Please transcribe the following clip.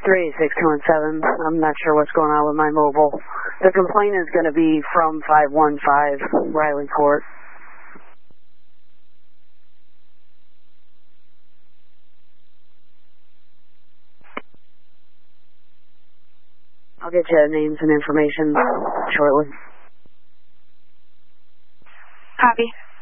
36217. I'm not sure what's going on with my mobile. The complaint is going to be from 515 Riley Court. I'll get you names and information shortly. Copy.